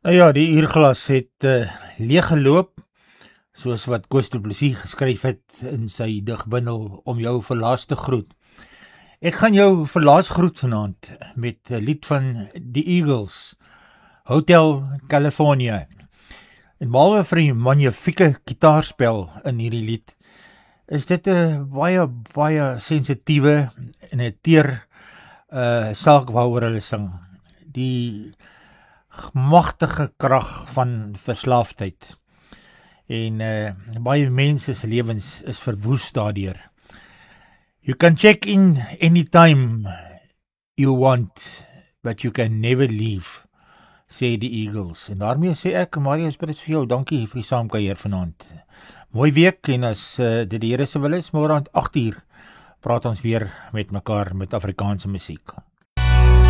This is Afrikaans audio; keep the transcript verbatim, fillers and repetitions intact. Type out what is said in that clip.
Nou ja, die uurglas het uh, leeg geloop, soos wat Koos Du Plessis geskryf het in sy digbundel Om jou verlaas te groet. Ek gaan jou verlaas groet vanaand met 'n lied van die Eagles, Hotel California. En behalwe vir die magnifieke gitaarspel in hierdie lied, is dit 'n baie, baie sensitiewe en 'n teer uh, saak waaroor hulle sing. Die magtige krag van verslaafdheid. En uh, baie mense se lewens is verwoes daardeur. You can check in anytime you want, but you can never leave, sê die Eagles. En daarmee sê ek, Marius, dit is vir jou, dankie vir die saamkuier vanaand. Mooi week, en as uh, dit die Here se wil is, môre aand agt uur, praat ons weer met mekaar met Afrikaanse musiek.